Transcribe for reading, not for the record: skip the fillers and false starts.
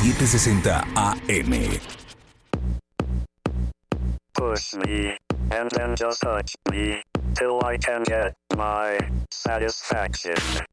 760 AM. Push me, and then just touch me, till I can get my satisfaction.